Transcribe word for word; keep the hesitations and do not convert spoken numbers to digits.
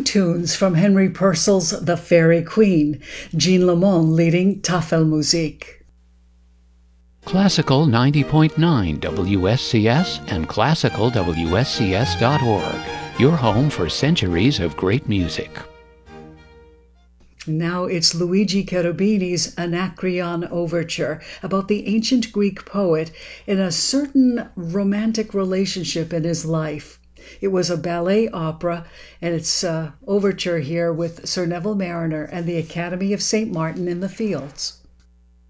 two tunes from Henry Purcell's The Fairy Queen, Jean Lamont leading Tafelmusik. Classical ninety point nine W S C S and classical W S C S dot org, your home for centuries of great music. Now it's Luigi Cherubini's Anacreon Overture, about the ancient Greek poet in a certain romantic relationship in his life. It was a ballet opera, and it's uh, overture here with Sir Neville Marriner and the Academy of Saint Martin in the Fields.